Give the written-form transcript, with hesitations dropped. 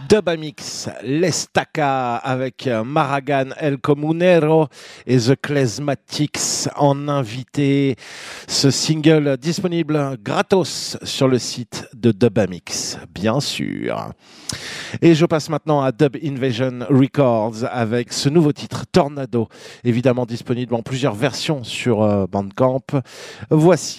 Dubamix, l'Estaca avec Maragan El Comunero et The Klezmatics en invité. Ce single disponible gratos sur le site de Dubamix, bien sûr. Et je passe maintenant à Dub Invasion Records avec ce nouveau titre, Tornado, évidemment disponible en plusieurs versions sur Bandcamp. Voici